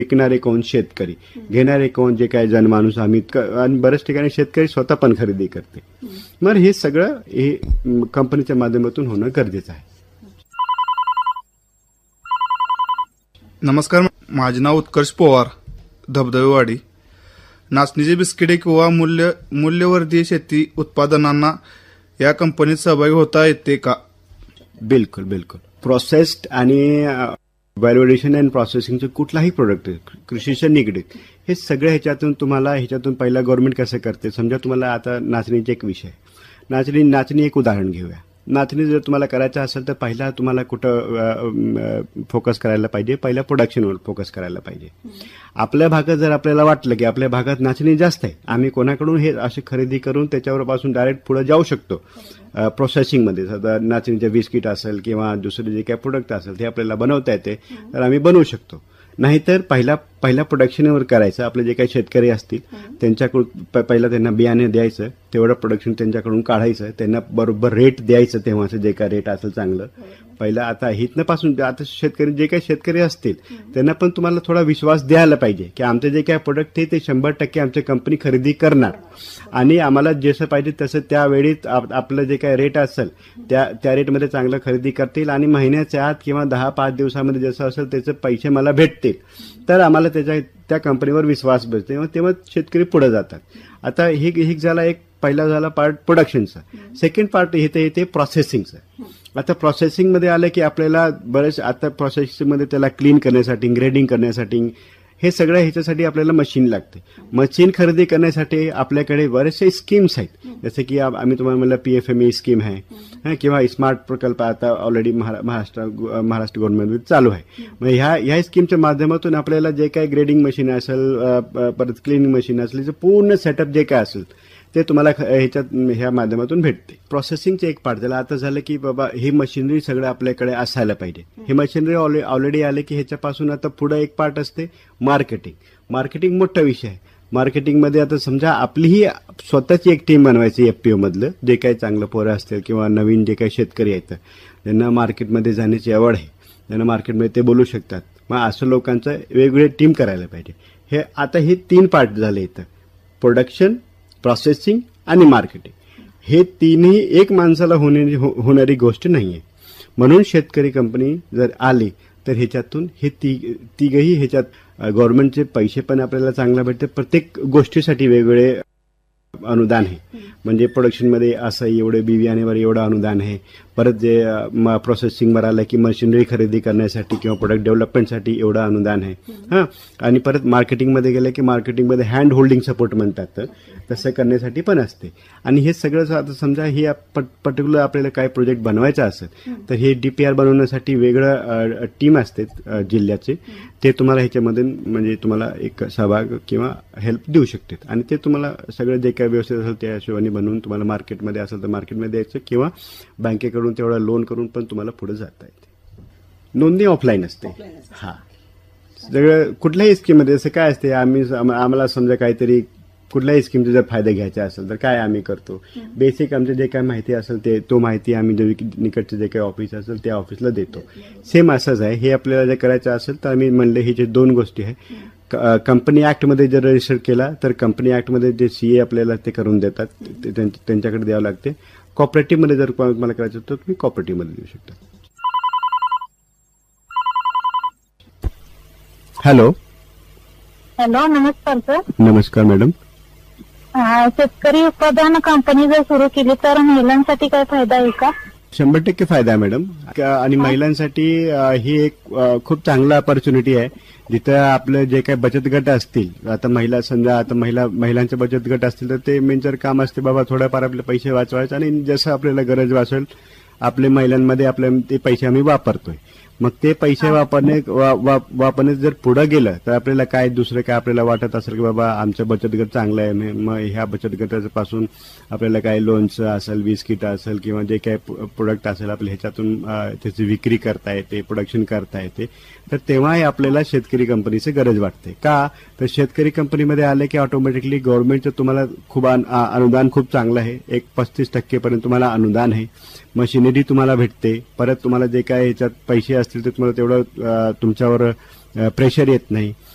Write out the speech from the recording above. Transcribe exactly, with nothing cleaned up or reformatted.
विकणारे कोण? शेतकरी. घेणारे कोण? जे काय जनमानूस. आम्ही आणि बऱ्याच ठिकाणी शेतकरी स्वतः पण खरेदी करते. मग हे सगळं हे कंपनीच्या माध्यमातून होणं गरजेचं आहे. नमस्कार, माझे नाव उत्कर्ष पवार, धबधबेवाडी. नाचणीची बिस्किटे किंवा मूल्य मूल्यवर्धित शेती उत्पादनांना या कंपनीत सहभागी होता येते का? बिलकुल बिलकुल. प्रोसेस्ड आणि व्हॅल्युएशन अँड प्रोसेसिंगचे कुठलाही प्रोडक्ट कृषीशी निगडीत हे सगळं ह्याच्यातून तुम्हाला ह्याच्यातून पहिला गव्हर्नमेंट कसं करते. समजा तुम्हाला आता नाचणीचा एक विषय, नाचणी नाचणी एक उदाहरण घेऊया. नाचणी जर तुम्हाला करायचं असेल तर पहिला तुम्हाला कुठं फोकस करायला पाहिजे? पहिल्या प्रोडक्शनवर फोकस करायला पाहिजे. आपल्या भागात जर आपल्याला वाटलं की आपल्या भागात नाचणी जास्त आहे, आम्ही कोणाकडून हे अशी खरेदी करून त्याच्यावर पासून डायरेक्ट पुढे जाऊ शकतो प्रोसेसिंगमध्ये. सध्या नाचणीचे बिस्किट असेल किंवा दुसरे जे काही प्रोडक्ट असेल ते आपल्याला बनवता येते तर आम्ही बनवू शकतो. नाहीतर पहिला पहिल्या प्रोडक्शनवर करायचं. आपले जे काही शेतकरी असतील त्यांच्याकडून पहिला त्यांना बियाणे द्यायचं, तेवढं प्रोडक्शन त्यांच्याकडून काढायचं, त्यांना बरोबर रेट द्यायचं, तेव्हाचं जे काही रेट असेल चांगलं पहिला. आता हितनं पासून आता शेतकरी जे काही शेतकरी असतील त्यांना पण तुम्हाला थोडा विश्वास द्यायला पाहिजे की आमचे जे काही प्रोडक्ट आहे ते शंभर टक्के आमची कंपनी खरेदी करणार आणि आम्हाला जसं पाहिजे तसं त्यावेळी आपलं जे काही रेट असेल त्या त्या रेटमध्ये चांगलं खरेदी करतील आणि महिन्याच्या आत किंवा दहा पाच दिवसामध्ये जसं असेल त्याचे पैसे मला भेटतील तर आम्हाला त्याच्या त्या कंपनीवर विश्वास बसते. तेव्हा शेतकरी पुढे जातात. आता हे हे झाला एक पहिला झाला पार्ट प्रोडक्शनचा. सेकंड पार्ट येते येते प्रोसेसिंगचं. आता प्रोसेसिंगमध्ये आलं की आपल्याला बरेच आता प्रोसेसिंगमध्ये त्याला क्लीन करण्यासाठी, ग्रेडिंग करण्यासाठी हे सगळं ह्याच्यासाठी आपल्याला मशीन लागते. मशीन खरेदी करण्यासाठी आपल्याकडे बरेचसे स्कीम्स आहेत. जसे की आम्ही तुम्हाला म्हणलं P F M E scheme आहे किंवा स्मार्ट प्रकल्प आता ऑलरेडी महाराष्ट्र महाराष्ट्र गव्हर्नमेंट चालू आहे. मग ह्या ह्या स्कीमच्या माध्यमातून आपल्याला जे काही ग्रेडिंग मशीन असेल, परत क्लिनिंग मशीन असेल, पूर्ण सेटअप जे काय असेल ते तुम्हाला ह्याच्यात ह्या माध्यमातून भेटते. प्रोसेसिंगचे एक पार्ट झालं. आता झालं की बाबा ही मशिनरी सगळं आपल्याकडे असायला पाहिजे. ही मशिनरी ऑलरेडी आले की ह्याच्यापासून आता पुढे एक पार्ट असते मार्केटिंग. मार्केटिंग मोठा विषय आहे. मार्केटिंगमध्ये आता समजा आपलीही स्वतःची एक टीम बनवायची एफपीओ मधलं जे काही चांगलं पोरं असतील किंवा नवीन जे काही शेतकरी आहेत त्यांना मार्केटमध्ये जाण्याची आवड आहे, त्यांना मार्केटमध्ये ते बोलू शकतात. मग असं लोकांचं वेगवेगळे टीम करायला पाहिजे. हे आता हे तीन पार्ट झाले इथं, प्रोडक्शन, प्रोसेसिंग आणि मार्केटिंग. हे तीनही एक माणसाला होणारी होणारी गोष्ट नाहीये. म्हणून शेतकरी कंपनी जर आली तर ह्याच्यातून हे ती तिघही ह्याच्यात गव्हर्नमेंटचे पैसे पण आपल्याला चांगला भेटते. प्रत्येक गोष्टीसाठी वेगवेगळे अनुदान आहे. म्हणजे प्रोडक्शनमध्ये असं एवढे बियाण्यावर एवढं अनुदान आहे. परत जे प्रोसेसिंगवर आलं की मशिनरी खरेदी करण्यासाठी किंवा प्रोडक्ट डेव्हलपमेंटसाठी एवढं अनुदान आहे. हां, आणि परत मार्केटिंगमध्ये गेलं की मार्केटिंगमध्ये हँड होल्डिंग सपोर्ट म्हणतात तसं करण्यासाठी पण असते. आणि हे सगळं आता समजा हे पर्टिक्युलर आपल्याला काय प्रोजेक्ट बनवायचा असेल तर हे डीपीआर बनवण्यासाठी वेगळं टीम असते जिल्ह्याचे, ते तुम्हाला ह्याच्यामध्ये म्हणजे तुम्हाला एक सहभाग किंवा हेल्प देऊ शकते आणि ते तुम्हाला सगळं जे काही व्यवस्थित असेल त्या हिशोबाने बनवून तुम्हाला मार्केटमध्ये असेल तर मार्केटमध्ये द्यायचं किंवा बँकेकडून तेवढा लोन करून पण तुम्हाला पुढे जाता येते. नोंदणी ऑफलाईन असते. हा, सगळं कुठल्याही स्कीममध्ये असं काय असते, आम्ही आम्हाला समजा काहीतरी कुठल्याही स्कीमचा जर फायदा घ्यायचा असेल तर काय आम्ही करतो, बेसिक आमचे जे काही माहिती असेल ते तो माहिती आम्ही जे निकटचे जे काही ऑफिस असेल त्या ऑफिसला देतो. सेम असंच आहे. हे आपल्याला जर करायचं असेल तर आम्ही म्हणले ही जे दोन गोष्टी आहे, कंपनी ऍक्टमध्ये जर रजिस्टर केला तर कंपनी ऍक्टमध्ये जे सीए आपल्याला ते करून देतात ते त्यांच्याकडे द्यावं लागते. कॉपरेटिव्हमध्ये जर मला करायचं तर तुम्ही कॉपरेटिव्हमध्ये देऊ शकता. हॅलो हॅलो, नमस्कार सर. नमस्कार मॅडम. शेतकरी उत्पादन कंपनी जर सुरू केली तर महिलांसाठी काय फायदा आहे का? शंभर टक्के फायदा आहे मॅडम. आणि महिलांसाठी ही एक खूप चांगला ऑपॉर्च्युनिटी आहे. जिथं आपलं जे काही बचत गट असतील, आता महिला समजा आता महिला महिलांचे बचत गट असतील तर ते मेजर काम असते बाबा थोड्याफार आपले पैसे वाचवायचे आणि जसं आपल्याला गरज वाचेल आपल्या महिलांमध्ये आपले ते पैसे आम्ही वापरतोय. मग ते पैसे वापरणे वापरणे जर पुढे गेलं तर आपल्याला काय दुसरं काय आपल्याला वाटत असेल की बाबा आमचं बचत गट चांगलं आहे, मग ह्या बचत गटापासून आपल्याला काय लोणचं असेल, बिस्किट असेल किंवा जे काही प्रोडक्ट असेल आपल्या ह्याच्यातून त्याची विक्री करता येते, प्रोडक्शन करता येते, तर तेव्हाही आपल्याला शेतकरी कंपनीची गरज वाटते. का तर शेतकरी कंपनीमध्ये आले की ऑटोमॅटिकली गव्हर्नमेंटचं तुम्हाला खूप अनुदान खूप चांगलं आहे. एक पस्तीस टक्केपर्यंत तुम्हाला अनुदान आहे. मशिनरी तुम्हाला भेटते. परत तुम्हाला जे काय ह्याच्यात पैसे असतील ते तुम्हाला तेवढं तुमच्यावर प्रेशर येत नाही.